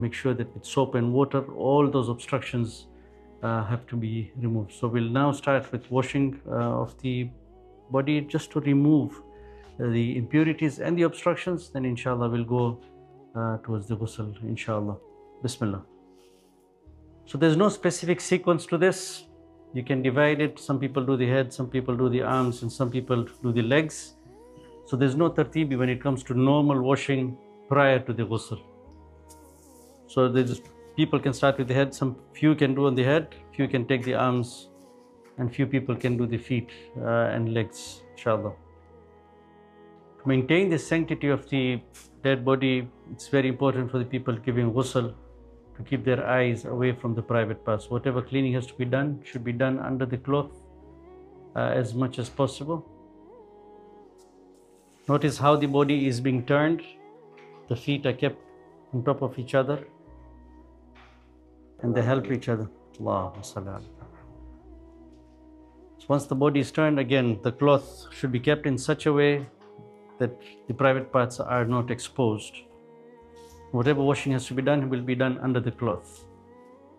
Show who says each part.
Speaker 1: Make sure that with soap and water, all those obstructions have to be removed. So we'll now start with washing of the body, just to remove the impurities and the obstructions. Then inshallah we'll go towards the ghusl, inshallah. Bismillah. So there's no specific sequence to this. You can divide it. Some people do the head, some people do the arms, and some people do the legs. So there's no tartibi when it comes to normal washing prior to the ghusl. So people can start with the head. Few can do on the head, few can take the arms, and few people can do the feet and legs, inshallah. To maintain the sanctity of the dead body, it's very important for the people giving ghusl to keep their eyes away from the private parts. Whatever cleaning has to be done should be done under the cloth as much as possible. Notice how the body is being turned. The feet are kept on top of each other and they help each other. Allahumma salli ala. So once the body is turned, again, the cloth should be kept in such a way that the private parts are not exposed. Whatever washing has to be done will be done under the cloth.